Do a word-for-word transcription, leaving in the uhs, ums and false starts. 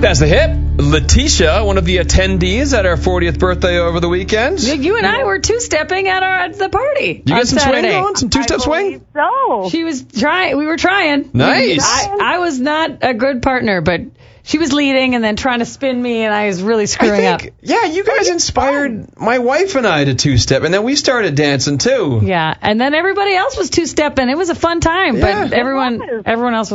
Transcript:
That's the hip. Letitia, one of the attendees at our fortieth birthday over the weekend. You and I were two-stepping at our at the party. Did you get some Saturday. swing going? Some two-step swing? So. She was trying. We were trying. Nice. I, I was not a good partner, but she was leading and then trying to spin me, and I was really screwing I think, up. Yeah, you guys inspired my wife and I to two-step, and then we started dancing too. Yeah, and then everybody else was two-stepping. It was a fun time, Yeah. but everyone everyone else